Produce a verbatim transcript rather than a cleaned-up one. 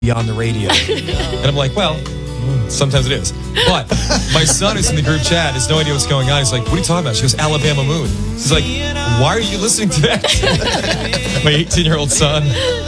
on the radio. And I'm like, well, sometimes it is. But my son who's in the group chat has no idea what's going on. He's like, what are you talking about? She goes, Alabama Moon. He's like, why are you listening to that? My eighteen-year-old son.